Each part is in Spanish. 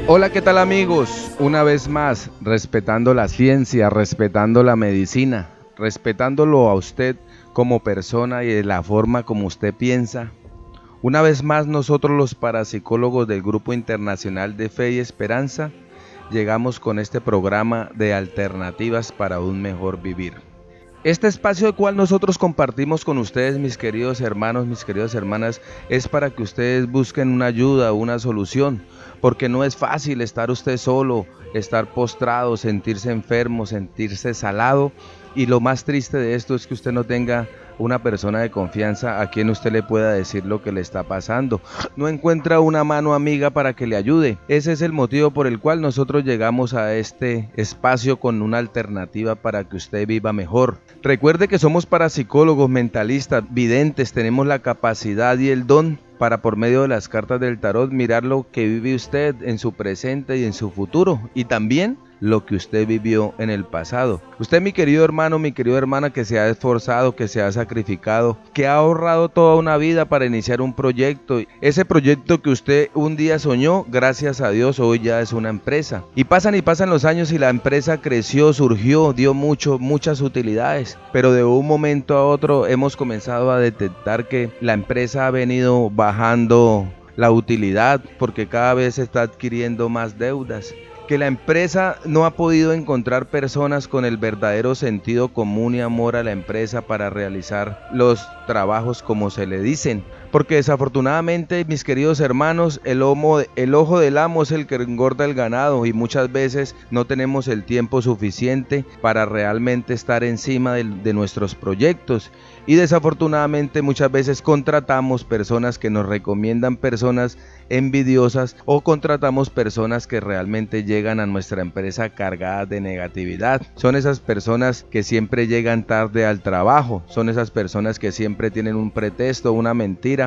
Hola, ¿qué tal amigos? Una vez más, respetando la ciencia, respetando la medicina, respetándolo a usted como persona y de la forma como usted piensa. Una vez más, nosotros los parapsicólogos del Grupo Internacional de Fe y Esperanza llegamos con este programa de alternativas para un mejor vivir. Este espacio el cual nosotros compartimos con ustedes, mis queridos hermanos, mis queridas hermanas, es para que ustedes busquen una ayuda, una solución, porque no es fácil estar usted solo, estar postrado, sentirse enfermo, sentirse salado, y lo más triste de esto es que usted no tenga una persona de confianza a quien usted le pueda decir lo que le está pasando. No encuentra una mano amiga para que le ayude. Ese es el motivo por el cual nosotros llegamos a este espacio con una alternativa para que usted viva mejor. Recuerde que somos parapsicólogos, mentalistas, videntes, tenemos la capacidad y el don para, por medio de las cartas del tarot, mirar lo que vive usted en su presente y en su futuro, y también lo que usted vivió en el pasado. Usted, mi querido hermano, mi querida hermana, que se ha esforzado, que se ha sacrificado, que ha ahorrado toda una vida para iniciar un proyecto. Ese proyecto que usted un día soñó, gracias a Dios, hoy ya es una empresa. Y pasan los años y la empresa creció, surgió, dio muchas utilidades. Pero de un momento a otro hemos comenzado a detectar que la empresa ha venido bajando la utilidad porque cada vez está adquiriendo más deudas. Que la empresa no ha podido encontrar personas con el verdadero sentido común y amor a la empresa para realizar los trabajos como se le dicen. Porque desafortunadamente, mis queridos hermanos, el ojo del amo es el que engorda el ganado, y muchas veces no tenemos el tiempo suficiente para realmente estar encima de nuestros proyectos. Y desafortunadamente muchas veces contratamos personas que nos recomiendan personas envidiosas, o contratamos personas que realmente llegan a nuestra empresa cargadas de negatividad. Son esas personas que siempre llegan tarde al trabajo, son esas personas que siempre tienen un pretexto, una mentira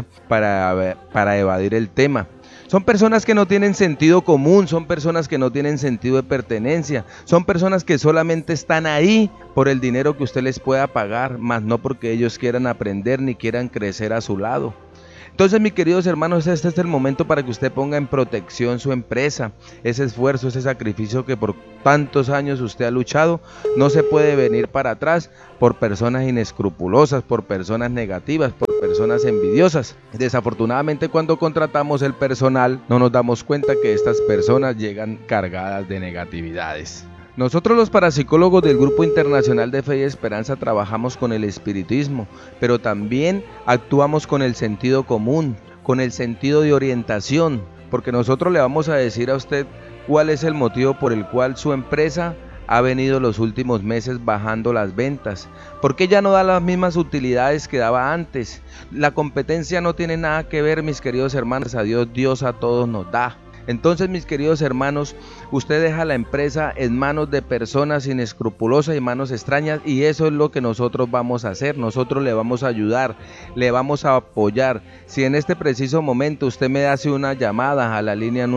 para evadir el tema. Son personas que no tienen sentido común, son personas que no tienen sentido de pertenencia, son personas que solamente están ahí por el dinero que usted les pueda pagar, más no porque ellos quieran aprender ni quieran crecer a su lado. Entonces, mis queridos hermanos, este es el momento para que usted ponga en protección su empresa. Ese esfuerzo, ese sacrificio que por tantos años usted ha luchado, no se puede venir para atrás por personas inescrupulosas, por personas negativas, por personas envidiosas. Desafortunadamente, cuando contratamos el personal, no nos damos cuenta que estas personas llegan cargadas de negatividades. Nosotros los parapsicólogos del Grupo Internacional de Fe y Esperanza trabajamos con el espiritismo, pero también actuamos con el sentido común, con el sentido de orientación, porque nosotros le vamos a decir a usted cuál es el motivo por el cual su empresa ha venido los últimos meses bajando las ventas, porque ya no da las mismas utilidades que daba antes. La competencia no tiene nada que ver, mis queridos hermanos, a Dios a todos nos da. Entonces, mis queridos hermanos, usted deja la empresa en manos de personas inescrupulosas y manos extrañas, y eso es lo que nosotros vamos a hacer. Nosotros le vamos a ayudar, le vamos a apoyar. Si en este preciso momento usted me hace una llamada a la línea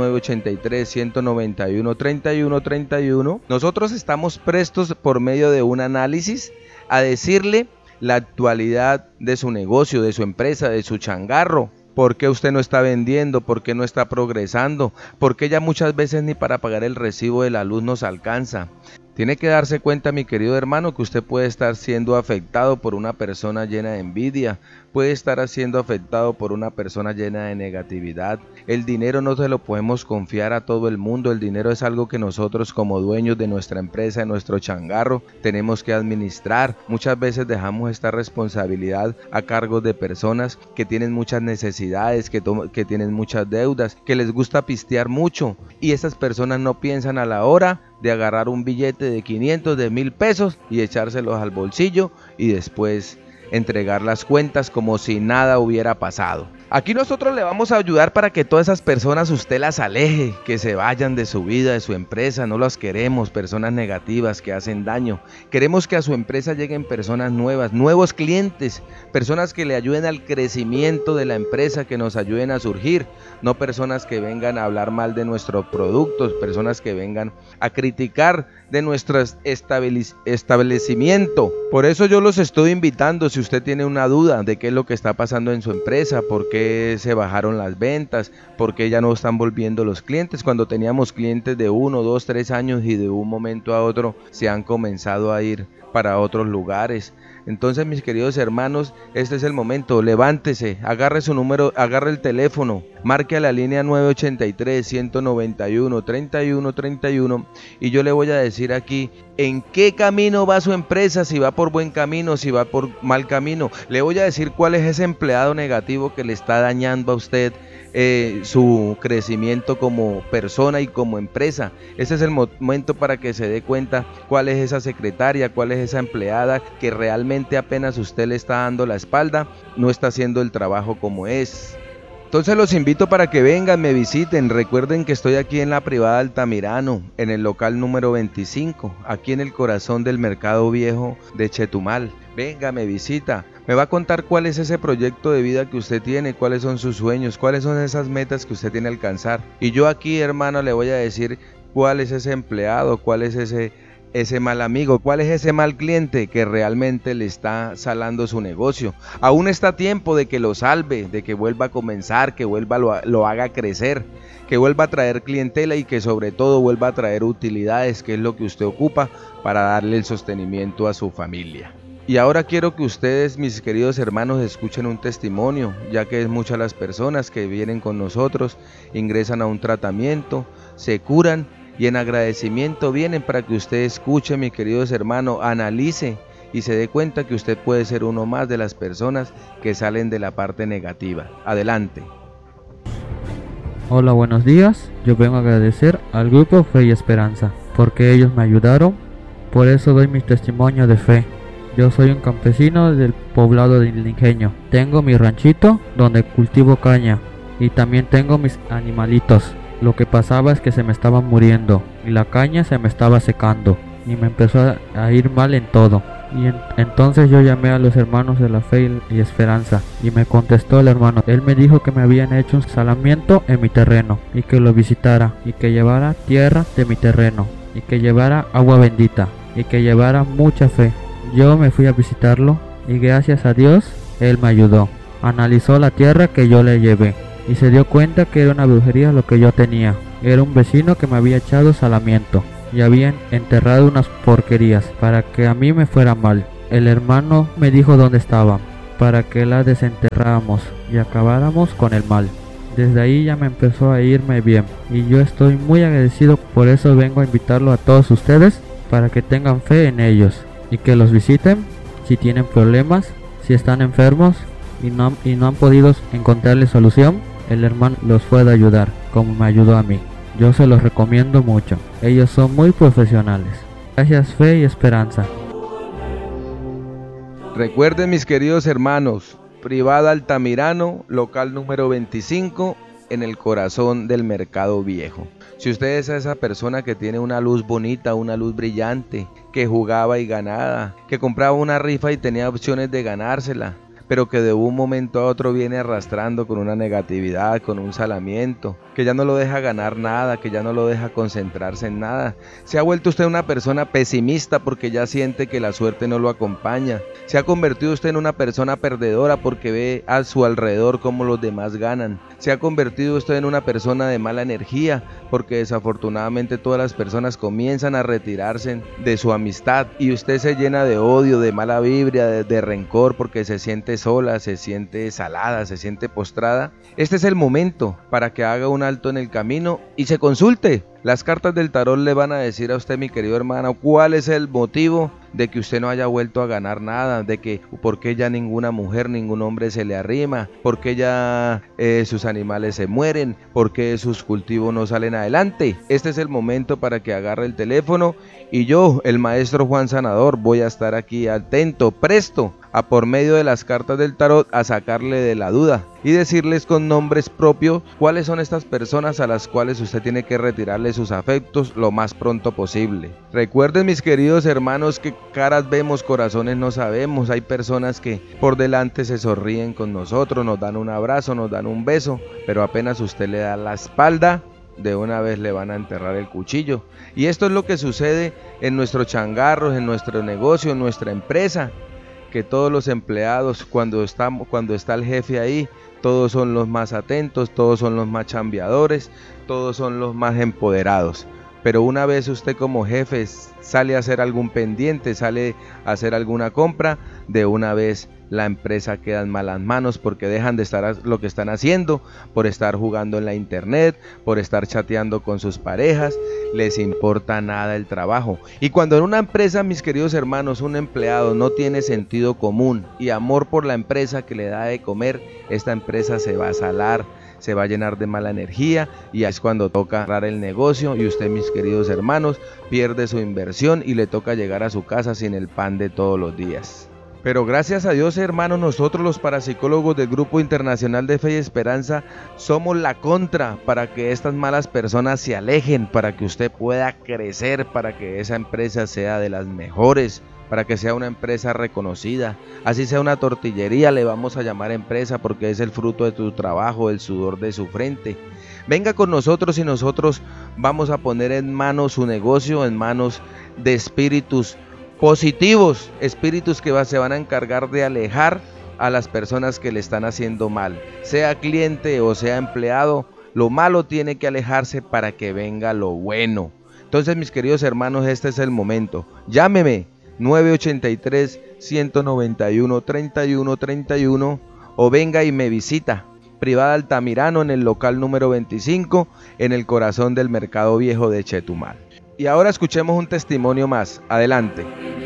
983-191-3131, nosotros estamos prestos, por medio de un análisis, a decirle la actualidad de su negocio, de su empresa, de su changarro. ¿Por qué usted no está vendiendo? ¿Por qué no está progresando? ¿Por qué ya muchas veces ni para pagar el recibo de la luz nos alcanza? Tiene que darse cuenta, mi querido hermano, que usted puede estar siendo afectado por una persona llena de envidia, puede estar siendo afectado por una persona llena de negatividad. El dinero no se lo podemos confiar a todo el mundo, el dinero es algo que nosotros, como dueños de nuestra empresa, de nuestro changarro, tenemos que administrar. Muchas veces dejamos esta responsabilidad a cargo de personas que tienen muchas necesidades, que tienen muchas deudas, que les gusta pistear mucho, y estas personas no piensan a la hora de agarrar un billete de 500, de 1000 pesos y echárselos al bolsillo y después entregar las cuentas como si nada hubiera pasado. Aquí nosotros le vamos a ayudar para que todas esas personas usted las aleje, que se vayan de su vida, de su empresa. No las queremos, personas negativas que hacen daño. Queremos que a su empresa lleguen personas nuevas, nuevos clientes, personas que le ayuden al crecimiento de la empresa, que nos ayuden a surgir, no personas que vengan a hablar mal de nuestros productos, personas que vengan a criticar de nuestro establecimiento. Por eso yo los estoy invitando, si usted tiene una duda de qué es lo que está pasando en su empresa, por qué qué se bajaron las ventas, por qué ya no están volviendo los clientes, cuando teníamos clientes de 1, 2, 3 años y de un momento a otro se han comenzado a ir para otros lugares. Entonces, mis queridos hermanos, este es el momento. Levántese, agarre su número, agarre el teléfono, marque a la línea 983-191-3131 y yo le voy a decir aquí en qué camino va su empresa, si va por buen camino, si va por mal camino. Le voy a decir cuál es ese empleado negativo que le está dañando a usted su crecimiento como persona y como empresa. Ese es el momento para que se dé cuenta cuál es esa secretaria, cuál es esa empleada que realmente apenas usted le está dando la espalda, no está haciendo el trabajo como es. Entonces los invito para que vengan, me visiten. Recuerden que estoy aquí en la privada Altamirano, en el local número 25, aquí en el corazón del Mercado Viejo de Chetumal. Venga, me visita. Me va a contar cuál es ese proyecto de vida que usted tiene, cuáles son sus sueños, cuáles son esas metas que usted tiene que alcanzar. Y yo aquí, hermano, le voy a decir cuál es ese empleado, cuál es ese mal amigo, cuál es ese mal cliente que realmente le está salando su negocio. Aún está a tiempo de que lo salve, de que vuelva a comenzar, que vuelva lo haga crecer, que vuelva a traer clientela y que sobre todo vuelva a traer utilidades, que es lo que usted ocupa para darle el sostenimiento a su familia. Y ahora quiero que ustedes, mis queridos hermanos, escuchen un testimonio, ya que es muchas las personas que vienen con nosotros, ingresan a un tratamiento, se curan y en agradecimiento vienen para que usted escuche, mis queridos hermanos, analice y se dé cuenta que usted puede ser uno más de las personas que salen de la parte negativa. Adelante. Hola, buenos días. Yo vengo a agradecer al grupo Fe y Esperanza, porque ellos me ayudaron, por eso doy mi testimonio de fe. Yo soy un campesino del poblado del Ingenio. Tengo mi ranchito donde cultivo caña y también tengo mis animalitos. Lo que pasaba es que se me estaban muriendo y la caña se me estaba secando y me empezó a ir mal en todo. Entonces yo llamé a los hermanos de la Fe y Esperanza y me contestó el hermano. Él me dijo que me habían hecho un salamiento en mi terreno y que lo visitara y que llevara tierra de mi terreno y que llevara agua bendita y que llevara mucha fe. Yo me fui a visitarlo y gracias a Dios él me ayudó. Analizó la tierra que yo le llevé y se dio cuenta que era una brujería lo que yo tenía. Era un vecino que me había echado salamiento y habían enterrado unas porquerías para que a mí me fuera mal. El hermano me dijo dónde estaban para que la desenterráramos y acabáramos con el mal. Desde ahí ya me empezó a irme bien y yo estoy muy agradecido, por eso vengo a invitarlo a todos ustedes para que tengan fe en ellos y que los visiten si tienen problemas, si están enfermos y no han podido encontrarle solución. El hermano los puede ayudar como me ayudó a mí. Yo se los recomiendo mucho. Ellos son muy profesionales. Gracias, Fe y Esperanza. Recuerden, mis queridos hermanos, privada Altamirano, local número 25, en el corazón del Mercado Viejo. Si usted es esa persona que tiene una luz bonita, una luz brillante, que jugaba y ganaba, que compraba una rifa y tenía opciones de ganársela, pero que de un momento a otro viene arrastrando con una negatividad, con un salamiento, que ya no lo deja ganar nada, que ya no lo deja concentrarse en nada. Se ha vuelto usted una persona pesimista porque ya siente que la suerte no lo acompaña. Se ha convertido usted en una persona perdedora porque ve a su alrededor cómo los demás ganan. Se ha convertido usted en una persona de mala energía porque desafortunadamente todas las personas comienzan a retirarse de su amistad y usted se llena de odio, de mala vibra, de rencor porque se siente sola, se siente salada, se siente postrada. Este es el momento para que haga un alto en el camino y se consulte. Las cartas del tarot le van a decir a usted, mi querido hermano, cuál es el motivo de que usted no haya vuelto a ganar nada, de que por qué ya ninguna mujer, ningún hombre se le arrima, por qué ya sus animales se mueren, por qué sus cultivos no salen adelante. Este es el momento para que agarre el teléfono y yo, el maestro Juan Sanador, voy a estar aquí atento, presto, a por medio de las cartas del tarot a sacarle de la duda y decirles con nombres propios cuáles son estas personas a las cuales usted tiene que retirarle sus afectos lo más pronto posible. Recuerden, mis queridos hermanos, que caras vemos, corazones no sabemos. Hay personas que por delante se sonríen con nosotros, nos dan un abrazo, nos dan un beso, pero apenas usted le da la espalda, de una vez le van a enterrar el cuchillo. Y esto es lo que sucede en nuestros changarros, en nuestro negocio, en nuestra empresa, que todos los empleados, cuando está el jefe ahí, todos son los más atentos, todos son los más chambeadores, todos son los más empoderados. Pero una vez usted como jefe sale a hacer algún pendiente, sale a hacer alguna compra, de una vez la empresa queda en malas manos porque dejan de estar lo que están haciendo, por estar jugando en la internet, por estar chateando con sus parejas, les importa nada el trabajo. Y cuando en una empresa, mis queridos hermanos, un empleado no tiene sentido común y amor por la empresa que le da de comer, esta empresa se va a salar, se va a llenar de mala energía y es cuando toca cerrar el negocio y usted, mis queridos hermanos, pierde su inversión y le toca llegar a su casa sin el pan de todos los días. Pero gracias a Dios, hermanos, nosotros los parapsicólogos del Grupo Internacional de Fe y Esperanza somos la contra para que estas malas personas se alejen, para que usted pueda crecer, para que esa empresa sea de las mejores, para que sea una empresa reconocida. Así sea una tortillería, le vamos a llamar empresa porque es el fruto de tu trabajo, el sudor de su frente. Venga con nosotros y nosotros vamos a poner en manos su negocio, en manos de espíritus positivos, espíritus que se van a encargar de alejar a las personas que le están haciendo mal. Sea cliente o sea empleado, lo malo tiene que alejarse para que venga lo bueno. Entonces, mis queridos hermanos, este es el momento. Llámeme 983-191-3131 o venga y me visita. Privada Altamirano en el local número 25 en el corazón del Mercado Viejo de Chetumal. Y ahora escuchemos un testimonio más. Adelante.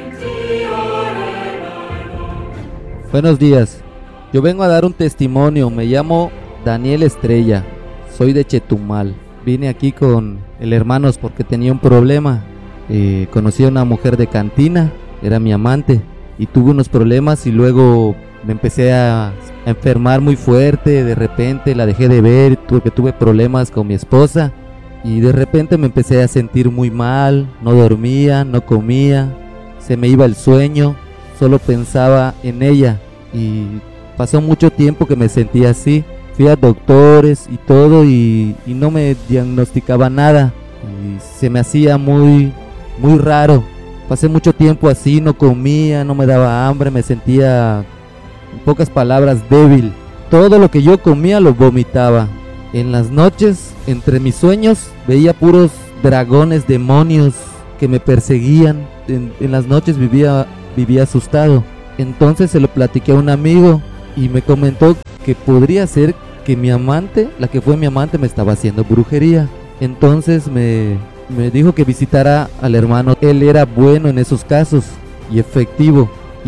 Buenos días. Yo vengo a dar un testimonio. Me llamo Daniel Estrella. Soy de Chetumal. Vine aquí con el hermanos porque tenía un problema. Conocí a una mujer de cantina. Era mi amante. Y tuve unos problemas y luego me empecé a enfermar muy fuerte. De repente la dejé de ver porque tuve problemas con mi esposa. Y de repente me empecé a sentir muy mal, no dormía, no comía, se me iba el sueño, solo pensaba en ella. Y pasó mucho tiempo que me sentía así. Fui a doctores y todo y no me diagnosticaba nada. Y se me hacía muy raro. Pasé mucho tiempo así, no comía, no me daba hambre, me sentía, en pocas palabras, débil. Todo lo que yo comía lo vomitaba. En las noches, entre mis sueños, veía puros dragones, demonios que me perseguían. En las noches vivía asustado. Entonces se lo platiqué a un amigo y me comentó que podría ser que mi amante, la que fue mi amante, me estaba haciendo brujería. Entonces me dijo que visitara al hermano. Él era bueno en esos casos y efectivo.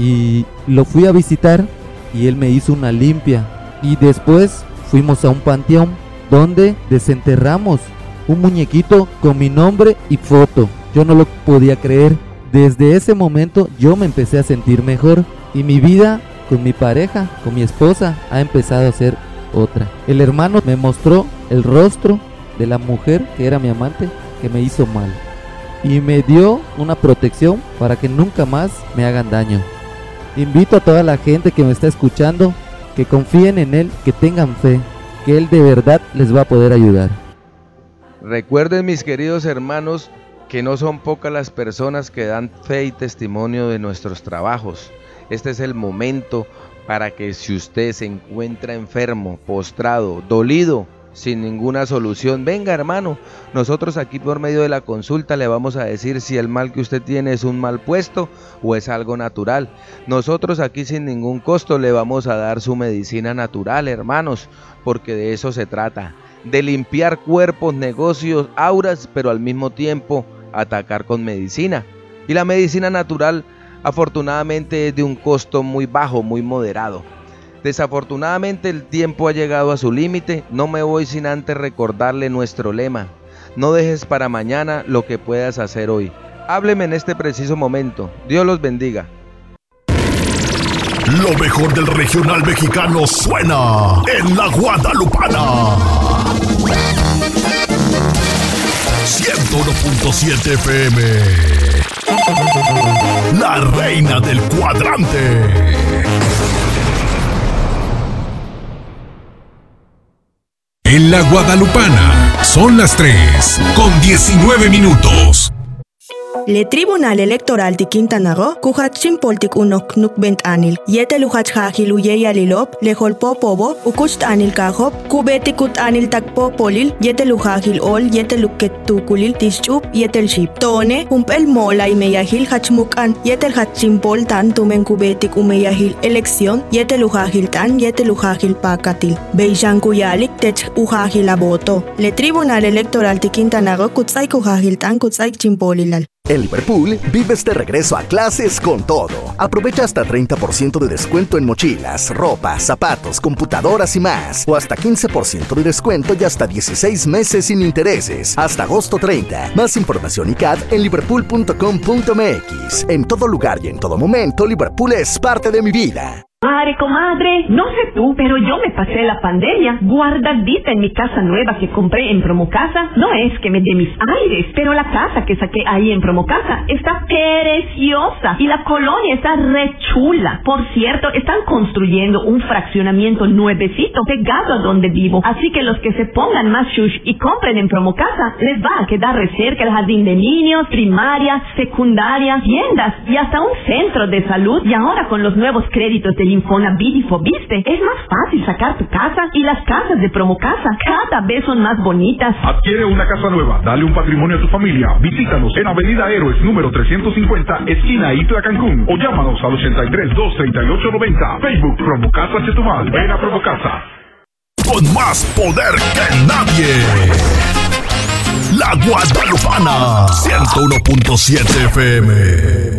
Y lo fui a visitar y él me hizo una limpia. Y después fuimos a un panteón donde desenterramos un muñequito con mi nombre y foto. Yo no lo podía creer. Desde ese momento yo me empecé a sentir mejor y mi vida con mi pareja, con mi esposa, ha empezado a ser otra. El hermano me mostró el rostro de la mujer que era mi amante, que me hizo mal, y me dio una protección para que nunca más me hagan daño. Invito a toda la gente que me está escuchando que confíen en él, que tengan fe, que él de verdad les va a poder ayudar. Recuerden, mis queridos hermanos, que no son pocas las personas que dan fe y testimonio de nuestros trabajos. Este es el momento para que, si usted se encuentra enfermo, postrado, dolido, sin ninguna solución, venga, hermano, nosotros aquí por medio de la consulta le vamos a decir si el mal que usted tiene es un mal puesto o es algo natural. Nosotros aquí sin ningún costo le vamos a dar su medicina natural, hermanos, porque de eso se trata, de limpiar cuerpos, negocios, auras, pero al mismo tiempo atacar con medicina. Y la medicina natural, afortunadamente, es de un costo muy bajo, muy moderado. Desafortunadamente el tiempo ha llegado a su límite. No me voy sin antes recordarle nuestro lema: no dejes para mañana lo que puedas hacer hoy. Hábleme en este preciso momento. Dios los bendiga. Lo mejor del regional mexicano suena en La Guadalupana. 101.7 FM. La reina del cuadrante. En La Guadalupana son las 3:19. Le Tribunal Electoral de Quintana Roo, kuhat chimpoltik unok nukbent anil, yete luhat hajil uyeya lilop, lehol popobo, ukust anil kahop, kubetikut anil takpo polil, yete lujahil ol, yete luket tukulil, tischup, yetel ship. Tone, humpel mola y meyahil hachmukan, yetel hachimpol tan tumen kubetik umeyahil elección, yete lujahil tan, yete lujahil pakatil. Beijan kuyalik tech ujahil aboto. Le Tribunal Electoral de Quintana Roo, kutzai kujahil tan, kutzai chimpolilal. En Liverpool, vives de regreso a clases con todo. Aprovecha hasta 30% de descuento en mochilas, ropa, zapatos, computadoras y más. O hasta 15% de descuento y hasta 16 meses sin intereses. Hasta agosto 30. Más información y CAD en liverpool.com.mx. En todo lugar y en todo momento, Liverpool es parte de mi vida. Madre, comadre, no sé tú, pero yo me pasé la pandemia guardadita en mi casa nueva que compré en Promocasa. No es que me dé mis aires, pero la casa que saqué ahí en Promocasa está preciosa y la colonia está re chula. Por cierto, están construyendo un fraccionamiento nuevecito pegado a donde vivo. Así que los que se pongan más shush y compren en Promocasa, les va a quedar re cerca el jardín de niños, primaria, secundaria, tiendas y hasta un centro de salud. Y ahora con los nuevos créditos del Infonavit y Fobiste, es más fácil sacar tu casa y las casas de Promocasa cada vez son más bonitas. Adquiere una casa nueva, dale un patrimonio a tu familia. Visítanos en Avenida Héroes número 350, esquina Itla, Cancún, o llámanos al 83-238-90. Facebook Promocasa Chetumal. Ven a Promocasa. Con más poder que nadie. La Guadalupana 101.7 FM.